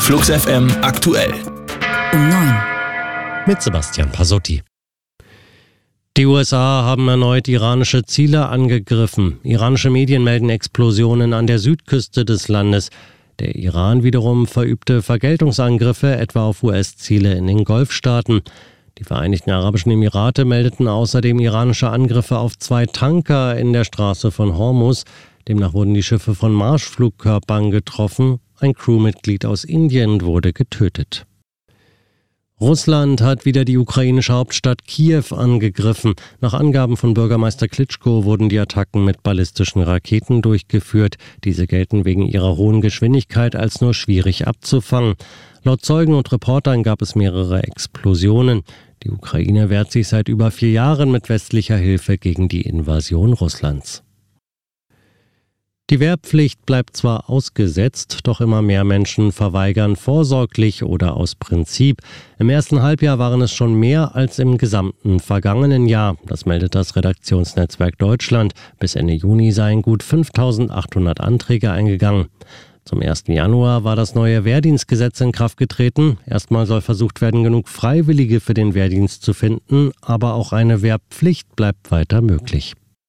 Flux FM aktuell. Um 9. Mit Sebastian Pasotti. Die USA haben erneut iranische Ziele angegriffen. Iranische Medien melden Explosionen an der Südküste des Landes. Der Iran wiederum verübte Vergeltungsangriffe etwa auf US-Ziele in den Golfstaaten. Die Vereinigten Arabischen Emirate meldeten außerdem iranische Angriffe auf 2 Tanker in der Straße von Hormuz. Demnach wurden die Schiffe von Marschflugkörpern getroffen. Ein Crewmitglied aus Indien wurde getötet. Russland hat wieder die ukrainische Hauptstadt Kiew angegriffen. Nach Angaben von Bürgermeister Klitschko wurden die Attacken mit ballistischen Raketen durchgeführt. Diese gelten wegen ihrer hohen Geschwindigkeit als nur schwierig abzufangen. Laut Zeugen und Reportern gab es mehrere Explosionen. Die Ukraine wehrt sich seit über 4 Jahren mit westlicher Hilfe gegen die Invasion Russlands. Die Wehrpflicht bleibt zwar ausgesetzt, doch immer mehr Menschen verweigern vorsorglich oder aus Prinzip. Im ersten Halbjahr waren es schon mehr als im gesamten vergangenen Jahr. Das meldet das Redaktionsnetzwerk Deutschland. Bis Ende Juni seien gut 5.800 Anträge eingegangen. Zum 1. Januar war das neue Wehrdienstgesetz in Kraft getreten. Erstmal soll versucht werden, genug Freiwillige für den Wehrdienst zu finden, aber auch eine Wehrpflicht bleibt weiter möglich.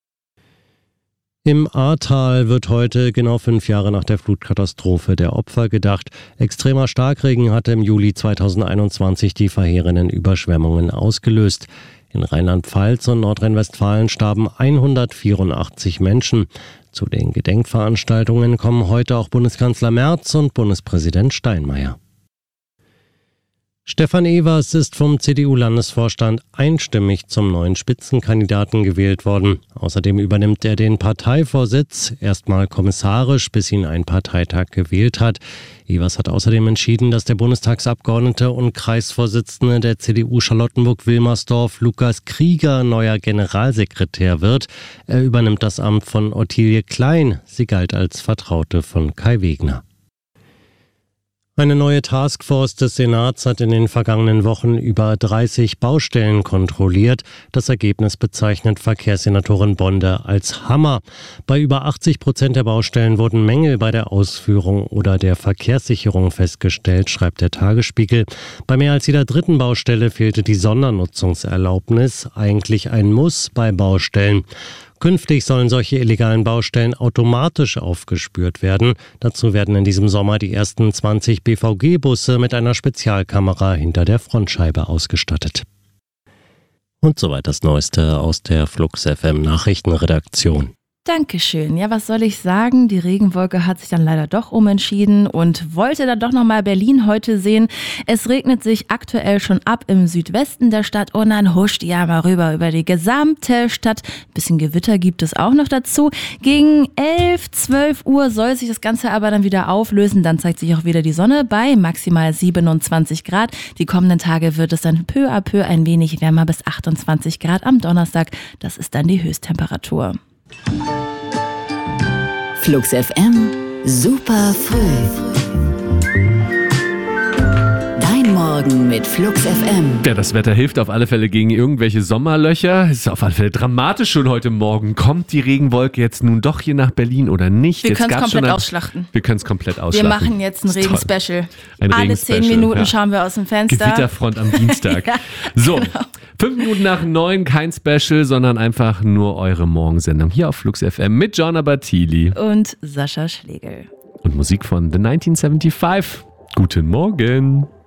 Im Ahrtal wird heute genau 5 Jahre nach der Flutkatastrophe der Opfer gedacht. Extremer Starkregen hatte im Juli 2021 die verheerenden Überschwemmungen ausgelöst. In Rheinland-Pfalz und Nordrhein-Westfalen starben 184 Menschen. Zu den Gedenkveranstaltungen kommen heute auch Bundeskanzler Merz und Bundespräsident Steinmeier. Stefan Evers ist vom CDU-Landesvorstand einstimmig zum neuen Spitzenkandidaten gewählt worden. Außerdem übernimmt er den Parteivorsitz, erstmal kommissarisch, bis ihn ein Parteitag gewählt hat. Evers hat außerdem entschieden, dass der Bundestagsabgeordnete und Kreisvorsitzende der CDU Charlottenburg-Wilmersdorf, Lukas Krieger, neuer Generalsekretär wird. Er übernimmt das Amt von Ottilie Klein. Sie galt als Vertraute von Kai Wegner. Eine neue Taskforce des Senats hat in den vergangenen Wochen über 30 Baustellen kontrolliert. Das Ergebnis bezeichnet Verkehrssenatorin Bonde als Hammer. Bei über 80% der Baustellen wurden Mängel bei der Ausführung oder der Verkehrssicherung festgestellt, schreibt der Tagesspiegel. Bei mehr als jeder 3. Baustelle fehlte die Sondernutzungserlaubnis, eigentlich ein Muss bei Baustellen. Künftig sollen solche illegalen Baustellen automatisch aufgespürt werden. Dazu werden in diesem Sommer die ersten 20 BVG-Busse mit einer Spezialkamera hinter der Frontscheibe ausgestattet. Und soweit das Neueste aus der Flux FM Nachrichtenredaktion. Dankeschön. Ja, was soll ich sagen? Die Regenwolke hat sich dann leider doch umentschieden und wollte dann doch nochmal Berlin heute sehen. Es regnet sich aktuell schon ab im Südwesten der Stadt und dann huscht die ja mal rüber über die gesamte Stadt. Ein bisschen Gewitter gibt es auch noch dazu. Gegen 11, 12 Uhr soll sich das Ganze aber dann wieder auflösen. Dann zeigt sich auch wieder die Sonne bei maximal 27 Grad. Die kommenden Tage wird es dann peu à peu ein wenig wärmer bis 28 Grad am Donnerstag. Das ist dann die Höchsttemperatur. Flux FM, super früh. Dein Morgen mit Flux FM. Ja, das Wetter hilft auf alle Fälle gegen irgendwelche Sommerlöcher. Es ist auf alle Fälle dramatisch schon heute Morgen. Kommt die Regenwolke jetzt nun doch hier nach Berlin oder nicht? Wir können es komplett ausschlachten. Wir können es komplett ausschlachten. Wir machen jetzt ein Regenspecial. Alle Regenspecial, 10 Minuten schauen wir aus dem Fenster. Gewitterfront am Dienstag. Ja, so, genau. 5 Minuten nach 9, kein Special, sondern einfach nur eure Morgensendung hier auf Flux FM mit Gianna Bartili Und Sascha Schlegel. und Musik von The 1975. Guten Morgen.